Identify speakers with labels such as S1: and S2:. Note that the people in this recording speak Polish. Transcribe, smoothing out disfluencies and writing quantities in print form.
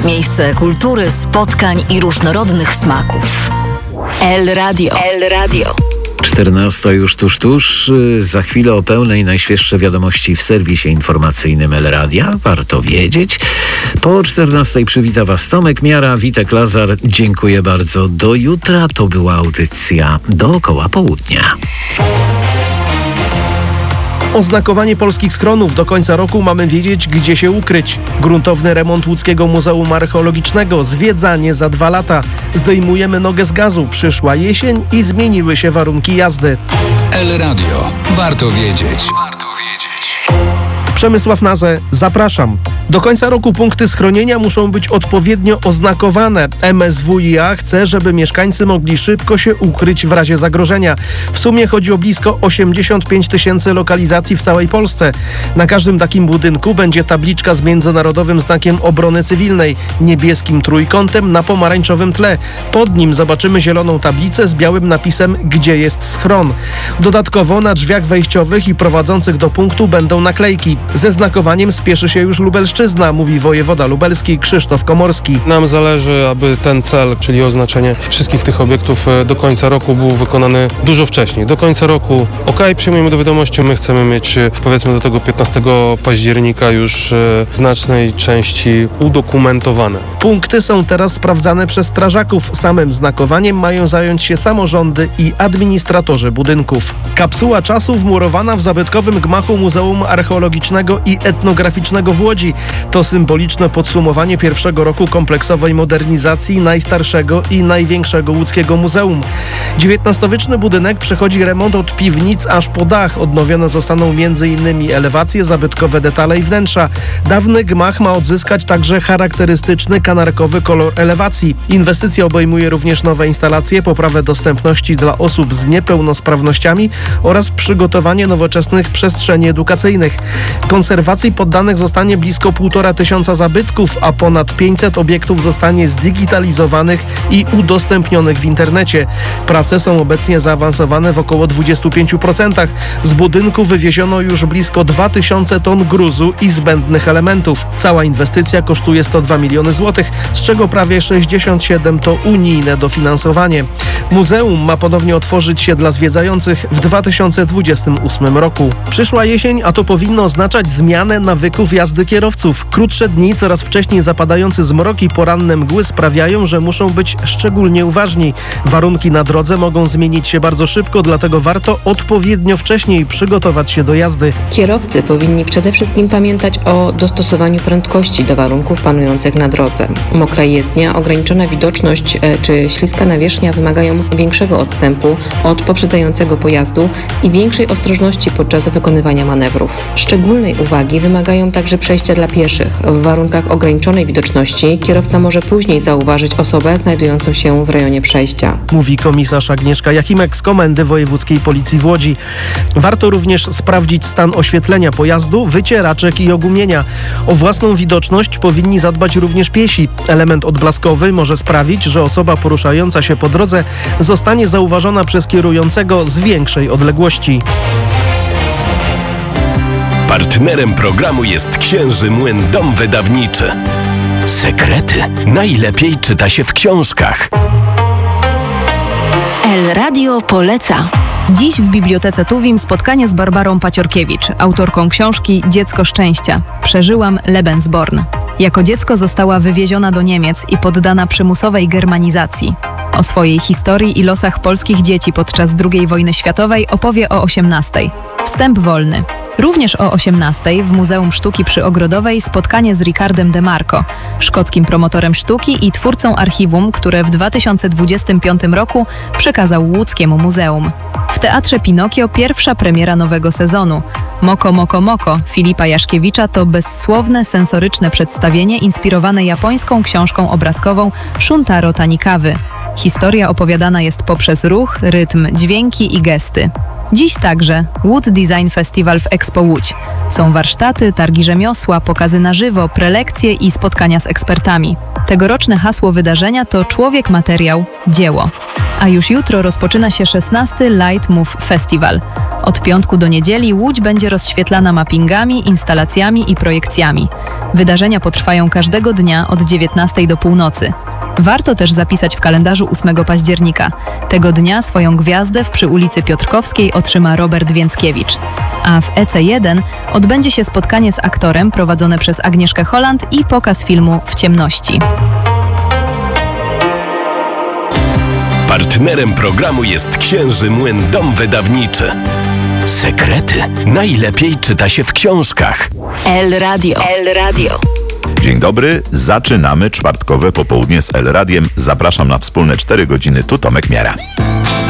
S1: Miejsce kultury, spotkań i różnorodnych smaków. El Radio.
S2: 14 już tuż. Za chwilę o pełnej najświeższe wiadomości w serwisie informacyjnym El Radia. Warto wiedzieć. Po 14 przywita Was Tomek Miara, Witek Lazar. Dziękuję bardzo. Do jutra. To była audycja Dookoła Południa.
S3: Oznakowanie polskich schronów. Do końca roku mamy wiedzieć, gdzie się ukryć. Gruntowny remont Łódzkiego Muzeum Archeologicznego. Zwiedzanie za 2 lata. Zdejmujemy nogę z gazu. Przyszła jesień i zmieniły się warunki jazdy.
S4: El Radio. Warto wiedzieć.
S3: Przemysław Nazę, zapraszam. Do końca roku punkty schronienia muszą być odpowiednio oznakowane. MSWiA chce, żeby mieszkańcy mogli szybko się ukryć w razie zagrożenia. W sumie chodzi o blisko 85 000 lokalizacji w całej Polsce. Na każdym takim budynku będzie tabliczka z międzynarodowym znakiem obrony cywilnej, niebieskim trójkątem na pomarańczowym tle. Pod nim zobaczymy zieloną tablicę z białym napisem, gdzie jest schron. Dodatkowo na drzwiach wejściowych i prowadzących do punktu będą naklejki. Ze znakowaniem spieszy się już Lubelszczyzna, mówi wojewoda lubelski Krzysztof Komorski.
S5: Nam zależy, aby ten cel, czyli oznaczenie wszystkich tych obiektów do końca roku był wykonany dużo wcześniej. Do końca roku przyjmujemy do wiadomości, my chcemy mieć powiedzmy do tego 15 października już w znacznej części udokumentowane.
S3: Punkty są teraz sprawdzane przez strażaków. Samym znakowaniem mają zająć się samorządy i administratorzy budynków. Kapsuła czasu wmurowana w zabytkowym gmachu Muzeum Archeologicznego i Etnograficznego w Łodzi. To symboliczne podsumowanie pierwszego roku kompleksowej modernizacji najstarszego i największego łódzkiego muzeum. XIX-wieczny budynek przechodzi remont od piwnic aż po dach. Odnowione zostaną m.in. elewacje, zabytkowe detale i wnętrza. Dawny gmach ma odzyskać także charakterystyczny kanarkowy kolor elewacji. Inwestycja obejmuje również nowe instalacje, poprawę dostępności dla osób z niepełnosprawnościami oraz przygotowanie nowoczesnych przestrzeni edukacyjnych. Konserwacji poddanych zostanie blisko 1500 zabytków, a ponad 500 obiektów zostanie zdigitalizowanych i udostępnionych w internecie. Prace są obecnie zaawansowane w około 25%. Z budynku wywieziono już blisko 2000 ton gruzu i zbędnych elementów. Cała inwestycja kosztuje 102 miliony złotych, z czego prawie 67 to unijne dofinansowanie. Muzeum ma ponownie otworzyć się dla zwiedzających w 2028 roku. Przyszła jesień, a to powinno oznaczać zmianę nawyków jazdy kierowców. Krótsze dni, coraz wcześniej zapadający zmrok i poranne mgły sprawiają, że muszą być szczególnie uważni. Warunki na drodze mogą zmienić się bardzo szybko, dlatego warto odpowiednio wcześniej przygotować się do jazdy.
S6: Kierowcy powinni przede wszystkim pamiętać o dostosowaniu prędkości do warunków panujących na drodze. Mokra jezdnia, ograniczona widoczność czy śliska nawierzchnia wymagają większego odstępu od poprzedzającego pojazdu i większej ostrożności podczas wykonywania manewrów. Szczególnej uwagi wymagają także przejścia dla pieszych. W warunkach ograniczonej widoczności kierowca może później zauważyć osobę znajdującą się w rejonie przejścia.
S3: Mówi komisarz Agnieszka Jachimek z Komendy Wojewódzkiej Policji w Łodzi. Warto również sprawdzić stan oświetlenia pojazdu, wycieraczek i ogumienia. O własną widoczność powinni zadbać również piesi. Element odblaskowy może sprawić, że osoba poruszająca się po drodze zostanie zauważona przez kierującego z większej odległości.
S7: Partnerem programu jest Księży Młyn Dom Wydawniczy. Sekrety najlepiej czyta się w książkach.
S1: El Radio poleca.
S8: Dziś w Bibliotece Tuwim spotkanie z Barbarą Paciorkiewicz, autorką książki Dziecko Szczęścia. Przeżyłam Lebensborn. Jako dziecko została wywieziona do Niemiec i poddana przymusowej germanizacji. O swojej historii i losach polskich dzieci podczas II wojny światowej opowie o 18:00. Wstęp wolny. Również o 18:00 w Muzeum Sztuki przy Ogrodowej spotkanie z Ricardem De Marco, szkockim promotorem sztuki i twórcą archiwum, które w 2025 roku przekazał Łódzkiemu Muzeum. W Teatrze Pinokio pierwsza premiera nowego sezonu. Moko Moko Moko Filipa Jaszkiewicza to bezsłowne, sensoryczne przedstawienie inspirowane japońską książką obrazkową Shuntaro Tanikawy. Historia opowiadana jest poprzez ruch, rytm, dźwięki i gesty. Dziś także Łódź Design Festival w Expo Łódź. Są warsztaty, targi rzemiosła, pokazy na żywo, prelekcje i spotkania z ekspertami. Tegoroczne hasło wydarzenia to Człowiek, materiał, dzieło. A już jutro rozpoczyna się 16. Light Move Festival. Od piątku do niedzieli Łódź będzie rozświetlana mappingami, instalacjami i projekcjami. Wydarzenia potrwają każdego dnia od 19 do północy. Warto też zapisać w kalendarzu 8 października. Tego dnia swoją gwiazdę przy ulicy Piotrkowskiej otrzyma Robert Więckiewicz. A w EC1 odbędzie się spotkanie z aktorem prowadzone przez Agnieszkę Holland i pokaz filmu W ciemności.
S7: Partnerem programu jest Księży Młyn Dom Wydawniczy. Sekrety najlepiej czyta się w książkach.
S1: El Radio.
S9: Dzień dobry, zaczynamy czwartkowe popołudnie z El Radiem. Zapraszam na wspólne 4 godziny, tu Tomek Miara.